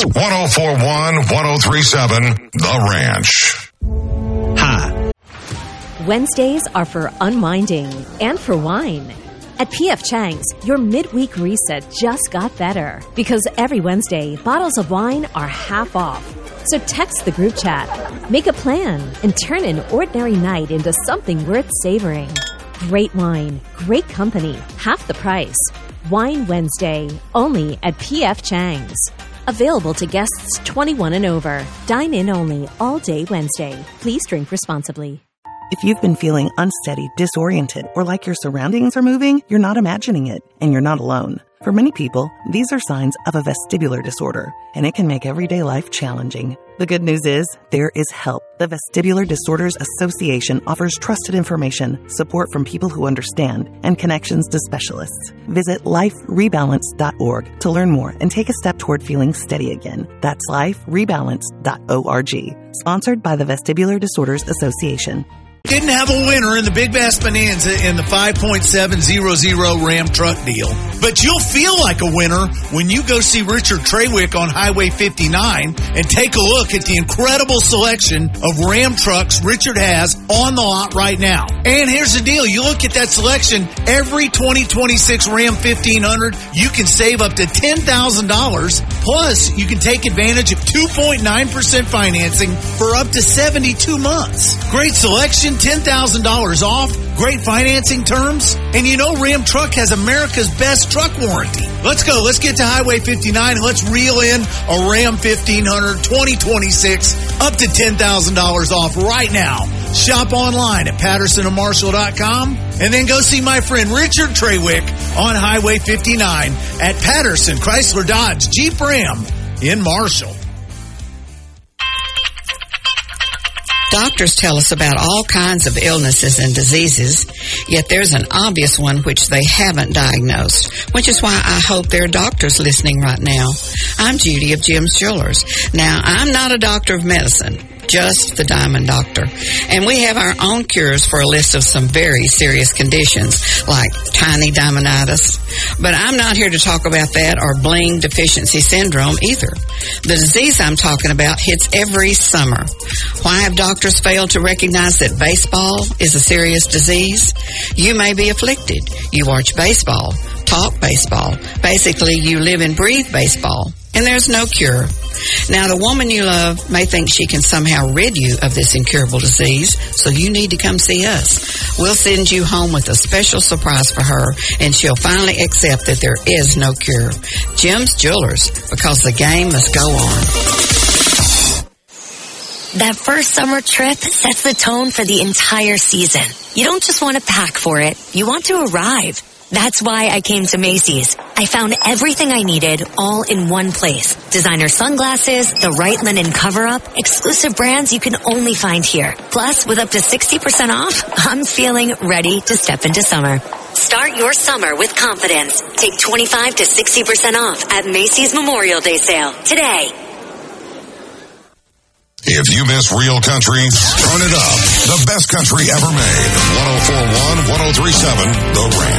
1041, 1037, The Ranch. Hi. Wednesdays are for unwinding and for wine. At P.F. Chang's, your midweek reset just got better because every Wednesday, bottles of wine are half off. So text the group chat, make a plan, and turn an ordinary night into something worth savoring. Great wine, great company, half the price. Wine Wednesday, only at P.F. Chang's. Available to guests 21 and over. Dine in only all day Wednesday. Please drink responsibly. If you've been feeling unsteady, disoriented, or like your surroundings are moving, you're not imagining it, and you're not alone. For many people, these are signs of a vestibular disorder, and it can make everyday life challenging. The good news is, there is help. The Vestibular Disorders Association offers trusted information, support from people who understand, and connections to specialists. Visit liferebalance.org to learn more and take a step toward feeling steady again. That's liferebalance.org. Sponsored by the Vestibular Disorders Association. Didn't have a winner in the Big Bass Bonanza in the 5.700 Ram truck deal. But you'll feel like a winner when you go see Richard Trawick on Highway 59 and take a look at the incredible selection of Ram trucks Richard has on the lot right now. And here's the deal. You look at that selection, every 2026 Ram 1500, you can save up to $10,000. Plus, you can take advantage of 2.9% financing for up to 72 months. Great selection. $10,000 off, great financing terms, and you know Ram Truck has America's best truck warranty. Let's go. Let's get to Highway 59 and let's reel in a Ram 1500 2026 up to $10,000 off right now. Shop online at PattersonandMarshall.com and then go see my friend Richard Trawick on Highway 59 at Patterson Chrysler Dodge Jeep Ram in Marshall. Doctors tell us about all kinds of illnesses and diseases, yet there's an obvious one which they haven't diagnosed, which is why I hope there are doctors listening right now. I'm Judy of Jim's Jewelers. Now, I'm not a doctor of medicine, just the Diamond Doctor. And we have our own cures for a list of some very serious conditions, like tiny diamonditis. But I'm not here to talk about that or bling deficiency syndrome either. The disease I'm talking about hits every summer. Why have doctors failed to recognize that baseball is a serious disease? You may be afflicted. You watch baseball, talk baseball. Basically, you live and breathe baseball. And there's no cure. Now, the woman you love may think she can somehow rid you of this incurable disease, so you need to come see us. We'll send you home with a special surprise for her, and she'll finally accept that there is no cure. Jim's Jewelers, because the game must go on. That first summer trip sets the tone for the entire season. You don't just want to pack for it, you want to arrive. That's why I came to Macy's. I found everything I needed all in one place. Designer sunglasses, the right linen cover-up, exclusive brands you can only find here. Plus, with up to 60% off, I'm feeling ready to step into summer. Start your summer with confidence. Take 25 to 60% off at Macy's Memorial Day sale today. If you miss real country, turn it up. The best country ever made. 1041, 1037, The Ranch.